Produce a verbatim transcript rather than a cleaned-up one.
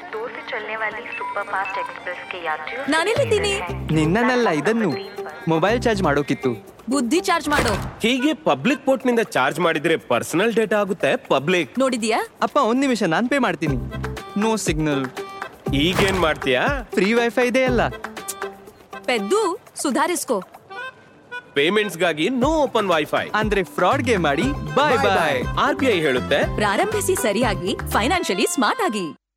दो से चलने वाली सुपर फास्ट एक्सप्रेस के यात्रियों ನಾನೆಲ್ಲಿದ್ದೀನಿ? ನಿನ್ನನ್ನಲ್ಲ, ಇದನ್ನು ಮೊಬೈಲ್ ಚಾರ್ಜ್ ಮಾಡೋಕಿತ್ತು. ಬುದ್ಧಿ ಚಾರ್ಜ್ ಮಾಡೋ. ಹೀಗೆ ಪಬ್ಲಿಕ್ ಪೋರ್ಟ್ ನಿಂದ ಚಾರ್ಜ್ ಮಾಡಿದ್ರೆ ಪರ್ಸನಲ್ ಡೇಟಾ ಆಗುತ್ತೆ ಪಬ್ಲಿಕ್. ನೋಡಿದ್ಯಾ? ಅಪ್ಪ ಒಂದ್ ನಿಮಿಷ, ನಾನ್ ಪೇ ಮಾಡ್ತೀನಿ. No signal. ಈಗೇನ್ ಮಾಡ್ತೀಯಾ? ಫ್ರೀ ವೈಫೈ ಇದೆ ಅಲ್ಲ. ಪೆದ್ದು ಸುಧಾರಿಸ್ಕೋ. ಪೇಮೆಂಟ್ಸ್ ಗಾಗಿ ನೋ ಓಪನ್ ವೈಫೈ ಅಂದ್ರೆ ಫ್ರಾಡ್ಗೆ ಮಾಡಿ ಬಾಯ್ ಬಾಯ್. ಆರ್ ಬಿ ಐ ಹೇಳುತ್ತೆ ಪ್ರಾರಂಭಿಸಿ ಸರಿಯಾಗಿ, ಫೈನಾನ್ಷಿಯಲಿ ಸ್ಮಾರ್ಟ್ ಆಗಿ.